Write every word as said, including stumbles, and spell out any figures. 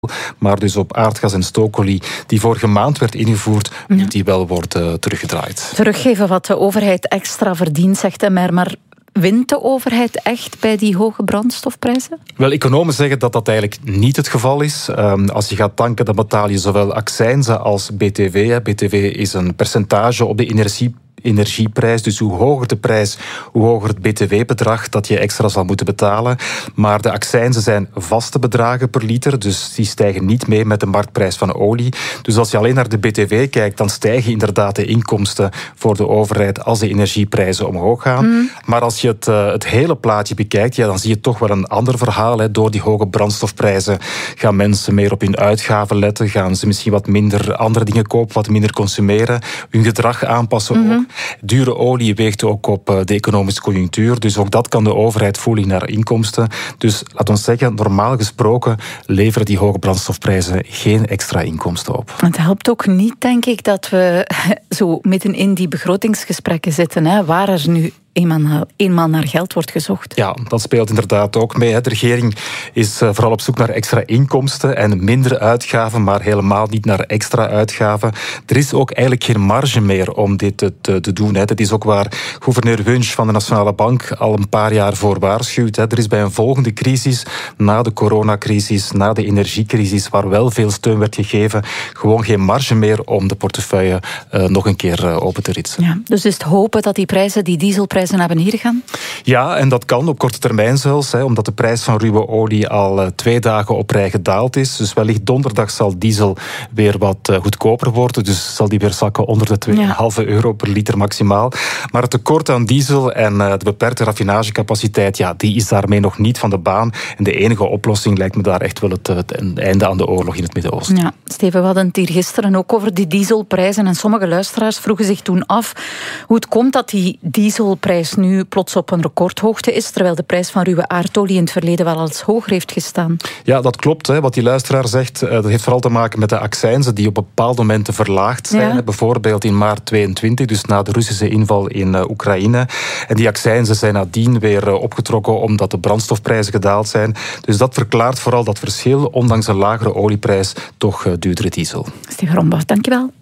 Maar dus op aardgas en stookolie, die vorige maand werd ingevoerd, Ja. moet die wel worden teruggedraaid. Teruggeven wat de overheid extra verdient, zegt de mer, maar wint de overheid echt bij die hoge brandstofprijzen? Wel, economen zeggen dat dat eigenlijk niet het geval is. Um, als je gaat tanken, dan betaal je zowel accijnzen als B T W. Hè. B T W is een percentage op de energie. energieprijs. Dus hoe hoger de prijs, hoe hoger het B T W-bedrag dat je extra zal moeten betalen. Maar de accijnzen zijn vaste bedragen per liter, dus die stijgen niet mee met de marktprijs van olie. Dus als je alleen naar de B T W kijkt, dan stijgen inderdaad de inkomsten voor de overheid als de energieprijzen omhoog gaan. Mm. Maar als je het, uh, het hele plaatje bekijkt, ja, dan zie je toch wel een ander verhaal. Hè. Door die hoge brandstofprijzen gaan mensen meer op hun uitgaven letten, gaan ze misschien wat minder andere dingen kopen, wat minder consumeren, hun gedrag aanpassen mm-hmm. ook. Dure olie weegt ook op de economische conjunctuur, dus ook dat kan de overheid voelen naar inkomsten. Dus laten we zeggen, normaal gesproken leveren die hoge brandstofprijzen geen extra inkomsten op. Het helpt ook niet, denk ik, dat we zo midden in die begrotingsgesprekken zitten, hè, waar er nu eenmaal, eenmaal naar geld wordt gezocht. Ja, dat speelt inderdaad ook mee. De regering is vooral op zoek naar extra inkomsten en minder uitgaven, maar helemaal niet naar extra uitgaven. Er is ook eigenlijk geen marge meer om dit te, te, te doen. Dat is ook waar gouverneur Wunsch van de Nationale Bank al een paar jaar voor waarschuwt. Er is bij een volgende crisis, na de coronacrisis, na de energiecrisis, waar wel veel steun werd gegeven, gewoon geen marge meer om de portefeuille uh, nog een keer uh, open te ritsen. Ja, dus is het hopen dat die prijzen, die dieselprijzen, naar beneden gaan? Ja, en dat kan op korte termijn zelfs, hè, omdat de prijs van ruwe olie al uh, twee dagen op rij gedaald is. Dus wellicht donderdag zal diesel weer wat uh, goedkoper worden. Dus zal die weer zakken onder de twee komma vijf euro per liter maximaal. Maar het tekort aan diesel en uh, de beperkte raffinagecapaciteit, ja, die is daarmee nog niet van de baan. En de enige oplossing lijkt me daar echt wel het, het einde aan de oorlog in het Midden-Oosten. Ja, Steven, we hadden het hier gisteren ook over die dieselprijzen. En sommige luisteraars vroegen zich toen af hoe het komt dat die dieselprijs nu plots op een recordhoogte is, terwijl de prijs van ruwe aardolie in het verleden wel eens hoger heeft gestaan. Ja, dat klopt. Hè. Wat die luisteraar zegt, dat heeft vooral te maken met de accijnzen die op bepaalde momenten verlaagd zijn. Ja. Bijvoorbeeld in maart tweeëntwintig, dus na de Russische inval in uh, Oekraïne. En die accijnzen zijn nadien weer uh, opgetrokken omdat de brandstofprijzen gedaald zijn. Dus dat verklaart vooral dat verschil, ondanks een lagere olieprijs, toch uh, duurdere diesel. Steven Rombach, dankjewel.